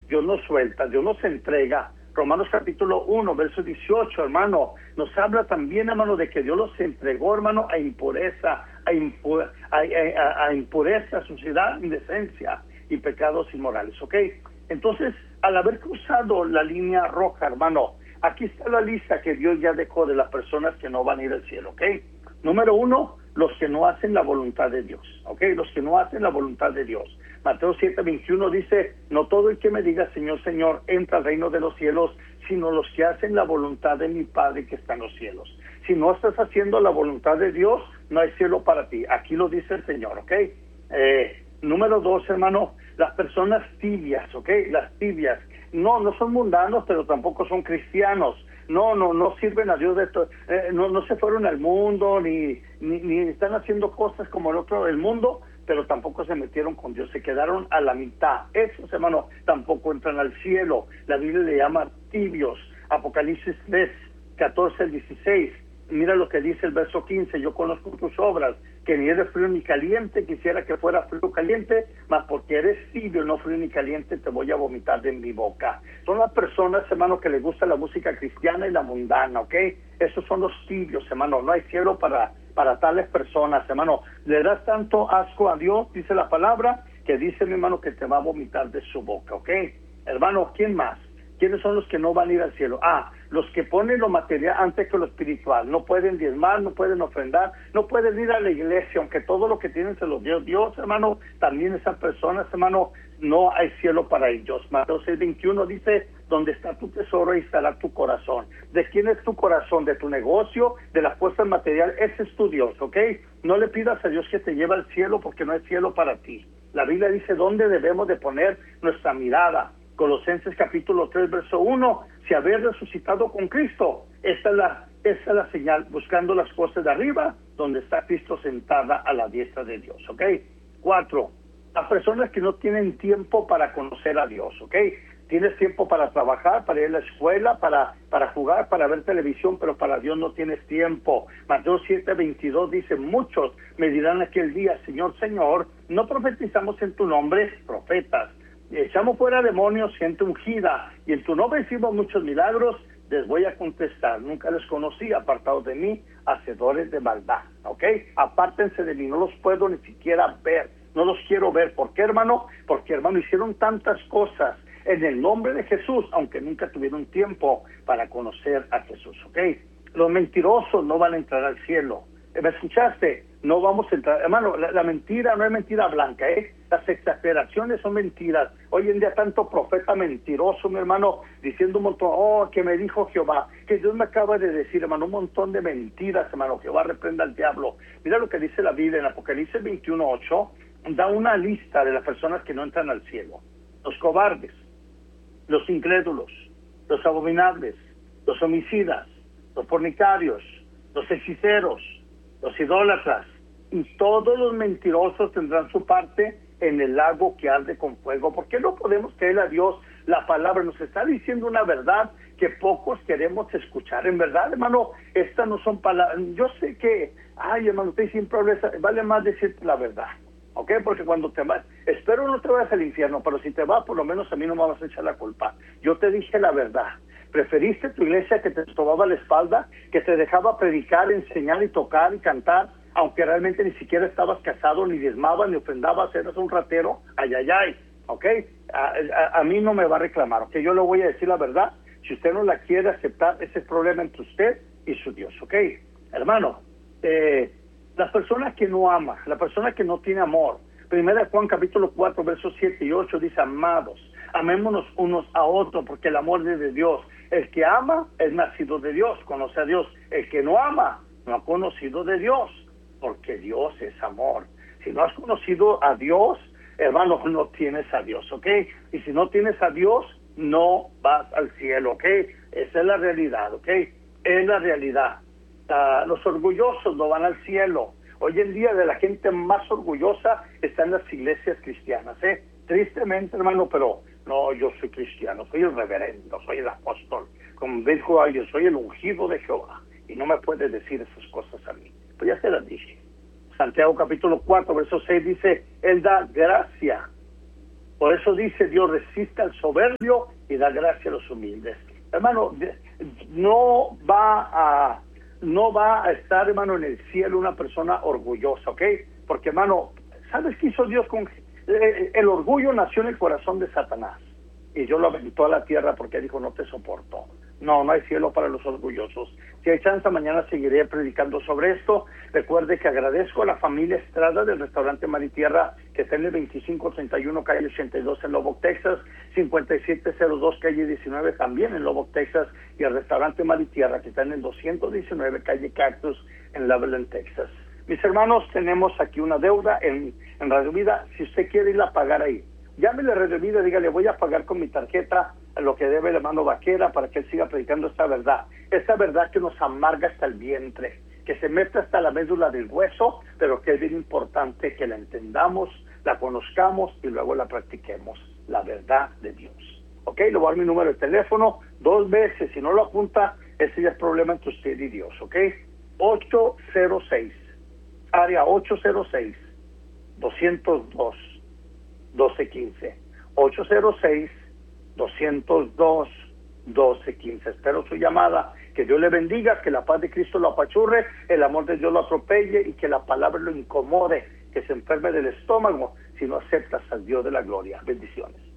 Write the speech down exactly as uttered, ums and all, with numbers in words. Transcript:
Dios nos suelta, Dios nos entrega. Romanos capítulo uno, verso dieciocho, hermano, nos habla también, hermano, de que Dios los entregó, hermano, a impureza, a, impu a, a, a impureza, suciedad, indecencia y pecados inmorales, ¿ok? Entonces, al haber cruzado la línea roja, hermano, aquí está la lista que Dios ya dejó de las personas que no van a ir al cielo, ¿ok? Número uno, los que no hacen la voluntad de Dios, ¿ok? Los que no hacen la voluntad de Dios. Mateo siete veintiuno dice, no todo el que me diga Señor, Señor, entra al reino de los cielos, sino los que hacen la voluntad de mi Padre que está en los cielos. Si no estás haciendo la voluntad de Dios, no hay cielo para ti. Aquí lo dice el Señor, ¿ok? Eh, número dos, hermano, las personas tibias, ¿ok? Las tibias. No, no son mundanos, pero tampoco son cristianos. No, no, no sirven a Dios de esto. Eh, no, no se fueron al mundo, ni, ni, ni están haciendo cosas como el otro del mundo, pero tampoco se metieron con Dios, se quedaron a la mitad. Esos, hermanos, tampoco entran al cielo. La Biblia le llama tibios. Apocalipsis tres, catorce al dieciséis. Mira lo que dice el verso quince, yo conozco tus obras, que ni eres frío ni caliente, quisiera que fuera frío o caliente, mas porque eres tibio, no frío ni caliente, te voy a vomitar de mi boca. Son las personas, hermano, que les gusta la música cristiana y la mundana, ¿ok? Esos son los tibios, hermano, no hay cielo para, para tales personas, hermano. Le das tanto asco a Dios, dice la palabra, que dice mi hermano que te va a vomitar de su boca, ¿ok? Hermano, ¿quién más? ¿Quiénes son los que no van a ir al cielo? Ah, los que ponen lo material antes que lo espiritual. No pueden diezmar, no pueden ofrendar, no pueden ir a la iglesia, aunque todo lo que tienen se los dio Dios, hermano. También esas personas, hermano, no hay cielo para ellos. Mateo seis veintiuno dice, donde está tu tesoro, ahí estará tu corazón. ¿De quién es tu corazón? ¿De tu negocio? ¿De las fuerzas materiales? Ese es tu Dios, ¿ok? No le pidas a Dios que te lleve al cielo porque no hay cielo para ti. La Biblia dice dónde debemos de poner nuestra mirada. Colosenses capítulo tres, verso uno, si haber resucitado con Cristo, esta es la, esta es la señal, buscando las cosas de arriba, donde está Cristo sentada a la diestra de Dios, ¿ok? Cuatro, las personas que no tienen tiempo para conocer a Dios, ¿ok? Tienes tiempo para trabajar, para ir a la escuela, para, para jugar, para ver televisión, pero para Dios no tienes tiempo. Mateo siete veintidós dice, muchos me dirán aquel día, Señor, Señor, no profetizamos en tu nombre, profetas, echamos fuera demonios, gente ungida, y en tu nombre hicimos muchos milagros. Les voy a contestar, nunca les conocí, apartados de mí, hacedores de maldad, ¿ok? Apártense de mí, no los puedo ni siquiera ver, no los quiero ver. ¿Por qué, hermano? Porque, hermano, hicieron tantas cosas en el nombre de Jesús, aunque nunca tuvieron tiempo para conocer a Jesús, ¿ok? Los mentirosos no van a entrar al cielo. ¿Me escuchaste? No vamos a entrar. Hermano, la, la mentira no es mentira blanca, ¿eh? Las exageraciones son mentiras. Hoy en día tanto profeta mentiroso, mi hermano, diciendo un montón, oh, que me dijo Jehová, que Dios me acaba de decir, hermano, un montón de mentiras, hermano. Jehová reprenda al diablo. Mira lo que dice la Biblia en Apocalipsis veintiuno ocho, da una lista de las personas que no entran al cielo. Los cobardes, los incrédulos, los abominables, los homicidas, los fornicarios, los hechiceros, los idólatras y todos los mentirosos tendrán su parte en el lago que arde con fuego. ¿Por qué no podemos creer a Dios? La palabra nos está diciendo una verdad que pocos queremos escuchar. En verdad, hermano, estas no son palabras. Yo sé que, ay, hermano, usted siempre habla, vale más decirte la verdad, ¿ok? Porque cuando te vas, espero no te vayas al infierno, pero si te vas, por lo menos a mí no me vas a echar la culpa. Yo te dije la verdad. ¿Preferiste tu iglesia que te sobaba la espalda, que te dejaba predicar, enseñar y tocar y cantar, aunque realmente ni siquiera estabas casado, ni diezmabas, ni ofrendabas, eras un ratero? Ay, ay, ay, ¿ok? A, a, a mí no me va a reclamar, ¿ok? Yo le voy a decir la verdad. Si usted no la quiere aceptar, ese es el problema entre usted y su Dios, ¿ok? Hermano, eh, las personas que no aman, la persona que no tiene amor, Primera Juan capítulo cuatro, versos siete y ocho dice, amados, amémonos unos a otros, porque el amor es de Dios. El que ama es nacido de Dios, conoce a Dios. El que no ama no ha conocido de Dios, porque Dios es amor. Si no has conocido a Dios, hermano, no tienes a Dios, ¿ok? Y si no tienes a Dios, no vas al cielo, ¿ok? Esa es la realidad, ¿ok? Es la realidad. Uh, los orgullosos no van al cielo. Hoy en día de la gente más orgullosa está en las iglesias cristianas, ¿eh? Tristemente, hermano, pero no, yo soy cristiano, soy el reverendo, soy el apóstol. Como dijo alguien, soy el ungido de Jehová. Y no me puede decir esas cosas a mí. Pues ya se las dije. Santiago capítulo cuatro, verso seis dice, Él da gracia Por eso dice Dios, resiste al soberbio y da gracia a los humildes. Hermano, no va a no va a estar, hermano, en el cielo una persona orgullosa, ¿ok? Porque, hermano, ¿sabes qué hizo Dios con el orgullo? Nació en el corazón de Satanás y Dios lo aventó a la tierra porque dijo, no te soporto. No, no hay cielo para los orgullosos. Si hay chance, mañana seguiré predicando sobre esto. Recuerde que agradezco a la familia Estrada del restaurante Mar y Tierra, que está en el veinticinco treinta y uno, calle ochenta y dos en Lubbock, Texas, cincuenta y siete cero dos, calle diecinueve, también en Lubbock, Texas, y el restaurante Mar y Tierra, que está en el doscientos diecinueve, calle Cactus, en Loveland, Texas. Mis hermanos, tenemos aquí una deuda en, en Radio Vida. Si usted quiere ir a pagar ahí, llámele a Radio Vida, dígale, voy a pagar con mi tarjeta lo que debe el hermano Vaquera para que él siga predicando esta verdad. Esta verdad que nos amarga hasta el vientre, que se mete hasta la médula del hueso, pero que es bien importante que la entendamos, la conozcamos y luego la practiquemos. La verdad de Dios. ¿Ok? Le voy a dar mi número de teléfono dos veces. Si no lo apunta, ese ya es problema entre usted y Dios. ¿Ok? ocho cero seis, área ocho cero seis, doscientos dos, doce quince. ocho cero seis, doscientos dos, doce quince. Espero su llamada. Que Dios le bendiga, que la paz de Cristo lo apachurre, el amor de Dios lo atropelle y que la palabra lo incomode, que se enferme del estómago si no aceptas al Dios de la gloria. Bendiciones.